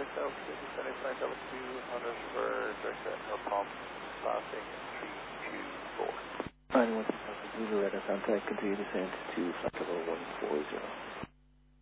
altitude, descending flight level 200 for direct no pump, passing 324. 91 Zulu radar contact, continue descent to flight level 140.